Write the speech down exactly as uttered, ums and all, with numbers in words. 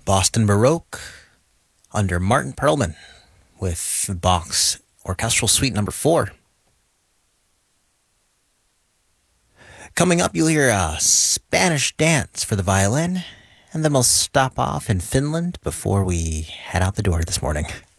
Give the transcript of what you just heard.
Boston Baroque under Martin Perlman with Bach's Orchestral Suite number four. Coming up, you'll hear a Spanish dance for the violin, and then we'll stop off in Finland before we head out the door this morning.